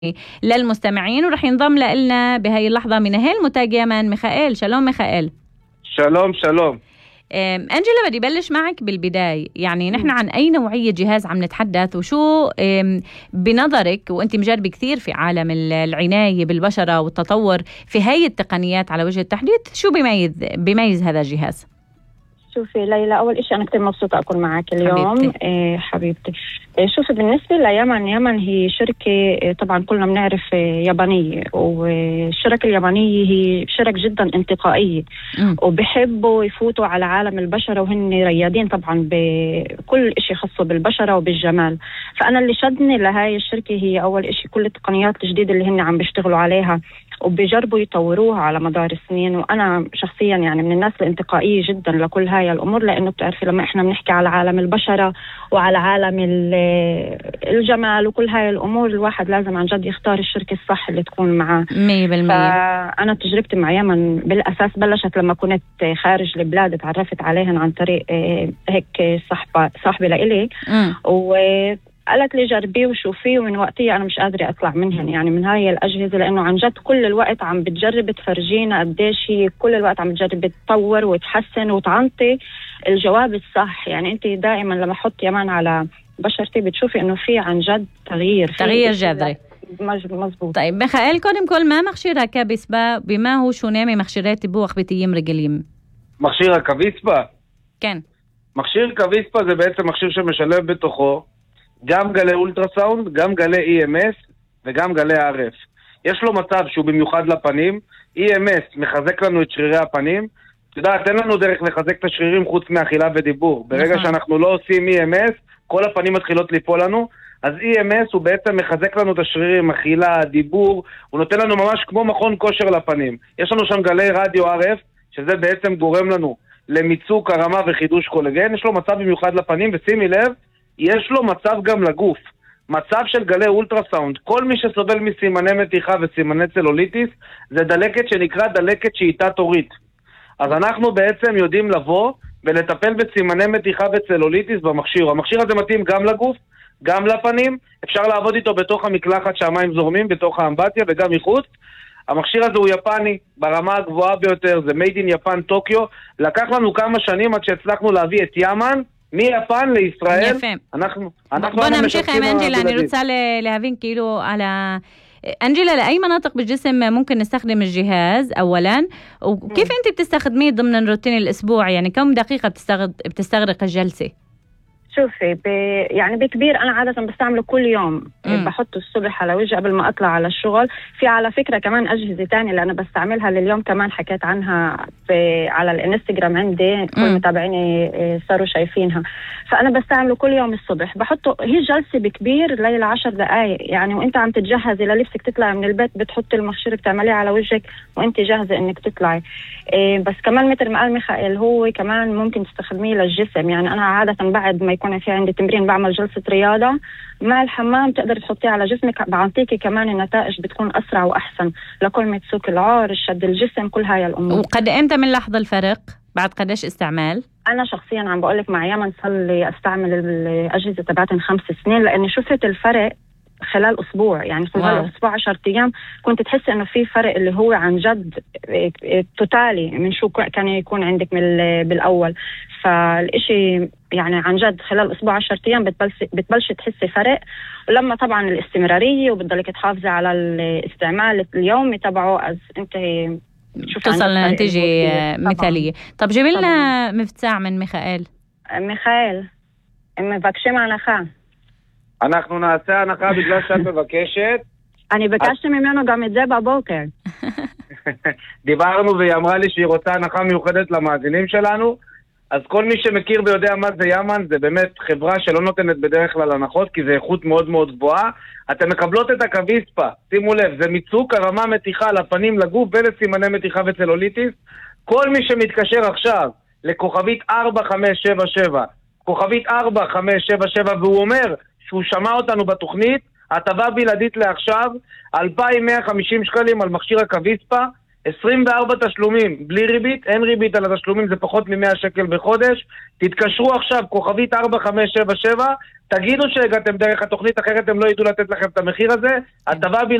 للمستمعين، ورح ينضم لنا بهاي اللحظة من هالمتاج يمن ميخائيل. شلوم ميخائيل. شلوم شلوم. أنجلا، بدي بلش معك بالبداية. يعني نحن عن أي نوعية جهاز عم نتحدث، وشو بنظرك وأنت مجربة كثير في عالم العناية بالبشرة والتطور في هاي التقنيات على وجه التحديد، شو بيميز هذا الجهاز؟ شوفي ليلى، أول إشي أنا كتير مبسوطة أكون معك اليوم. حبيبتي. حبيبتي. شوفي بالنسبة ليمن هي شركة طبعا كلنا بنعرف يابانية، والشركة اليابانية هي شركة جدا انتقائية وبحبوا يفوتوا على عالم البشرة، وهن ريادين طبعا بكل إشي خاصه بالبشرة وبالجمال. فأنا اللي شدني لهاي الشركة هي أول إشي كل التقنيات الجديدة اللي هن عم بيشتغلوا عليها وبيجربوا يطوروها على مدار السنين. وأنا شخصيا يعني من الناس الانتقائية جدا لكل هاي الأمور، لأنه بتعرفي لما إحنا بنحكي على عالم البشرة وعلى عالم الجمال وكل هاي الأمور، الواحد لازم عن جد يختار الشركة الصح اللي تكون معاه 100%. فأنا تجربتي مع يمن بالأساس بلشت لما كنت خارج البلاد، تعرفت عليهن عن طريق هيك صاحبة لإلي، قالت لي جربيه وشوفيه، ومن وقتها أنا مش قادرة أطلع منهن يعني من هاي الأجهزة، لأنه عن جد كل الوقت عم بتجرب تفرجينا قديش هي كل الوقت عم بتجرب تطور وتحسن وتعنطي الجواب الصح. يعني أنت دائما لما أحط يمن على بشرتي بتشوفي إنه في عن جد تغيير جذري. مزبوط. طيب ميخائيل، قدم كل ما مخشيرها كبسبة بما هو شو نامي مخشيرات بوخ بتيم رجليم מכשיר הקוויספה? כן. מכשיר קוויספה זה בעצם מכשיר שמשלב בתוכו גם גלי אולטרסאונד, גם גלי EMS וגם גלי RF. יש לו מצב שהוא במיוחד לפנים. EMS מחזק לנו את שרירי הפנים. אתה יודע, אין לנו דרך לחזק את השרירים חוץ מאכילה ודיבור. ברגע שאנחנו לא עושים EMS, כל הפנים מתחילות ליפול לנו. אז EMS הוא בעצם מחזק לנו את השרירים, אכילה, דיבור. הוא נותן לנו ממש כמו מכון כושר לפנים. יש לנו שם גלי רדיו RF, שזה בעצם גורם לנו למיצוק הרמה וחידוש קולגן. יש לו מצב במיוחד לפנים, ושימי לב, יש לו מצב גם לגוף. מצב של גלי אולטרסאונד. כל מי שסובל מסימני מתיחה וסימני צלוליטיס, זה דלקת שנקרא דלקת שאיתה תורית. אז אנחנו בעצם יודעים לבוא ולטפל בסימני מתיחה וצלוליטיס במכשיר. המכשיר הזה מתאים גם לגוף, גם לפנים. אפשר לעבוד איתו בתוך המקלחת שהמים זורמים, בתוך האמבטיה וגם מחוץ. המכשיר הזה הוא יפני, ברמה הגבוהה ביותר, זה made in יפן טוקיו. לקח לנו כמה שנים עד שהצלחנו להביא את ימן מיפן לישראל. יפה. בוא נמשיך עם אנג'לה. אני רוצה להבין כאילו על أنجلا، لأي مناطق بالجسم ممكن نستخدم الجهاز أولا، وكيف أنت بتستخدميه ضمن الروتين الأسبوعي؟ يعني كم دقيقة بتستغرق الجلسة؟ شوفي يعني بكبير أنا عادة بستعمله كل يوم. بحطه الصبح على وجهي قبل ما أطلع على الشغل. في على فكرة كمان أجهزة تانية اللي أنا بستعملها لليوم، كمان حكيت عنها على الانستغرام عندي، كل متابعيني صاروا شايفينها. فأنا بستعمله كل يوم الصبح. بحطه، هي جلسة بكبير ليلة 10 دقايق يعني، وإنت عم تتجهزي للبسك تطلعي من البيت بتحطي المخشر بتعمليه على وجهك وإنت جاهزة إنك تطلعي. بس كمان مثل ما قال ميخائيل، هو كمان ممكن تستخدميه للجسم. يعني أنا عادة بعد ما يكون في عندي تمرين بعمل جلسة رياضة مع الحمام، تقدر تحطيه على جسمك، بعطيكي كمان النتائج بتكون أسرع وأحسن لكل ما تسوق العار، شد الجسم، كل هاي الأمور. وقد إمتى من لحظة الفرق؟ بعد قديش استعمال؟ أنا شخصيا عم بقولك مع يمن صار لي أستعمل الأجهزة تبعتن 5 سنين، لأني شفت الفرق خلال أسبوع. يعني خلال أسبوع 10 أيام كنت تحس إنه في فرق اللي هو عن جد توتالي من شو كان يكون عندك بالأول. فالإشي يعني عن جد خلال أسبوع 10 أيام بتبلش تحسي فرق. ولما طبعا الاستمرارية وبتضلك تحافظي على الاستعمال اليومي تبعه، أز أنت توصل لنتيجة مثالية. طب جيب لنا مفتاح من מיכאל. מיכאל, הם מבקשים הנחה. אנחנו נעשה הנחה בגלל שאת מבקשת. אני ביקשתי ממנו גם את זה בבוקר. דיברנו והיא אמרה לי שהיא רוצה הנחה מיוחדת למאזינים שלנו. אז כל מי שמכיר ויודע מה זה ימן, זה באמת חברה שלא נותנת בדרך כלל הנחות, כי זה איכות מאוד מאוד גבוהה. אתם מקבלות את הקוויספה, שימו לב, זה מיצוק הרמה מתיחה לפנים, לגוף ולסימני מתיחה וצלוליטיס. כל מי שמתקשר עכשיו לכוכבית 4577, כוכבית 4577, והוא אומר שהוא שמע אותנו בתוכנית, הטבה בלעדית לעכשיו, 2,150 שקלים על מכשיר הקוויספה, 24 תשלומים, בלי ריבית, אין ריבית על התשלומים, זה פחות מ-100 שקל בחודש. תתקשרו עכשיו, כוכבית 4577, תגידו שהגעתם דרך התוכנית, אחרת הם לא ידעו לתת לכם את המחיר הזה. הטבה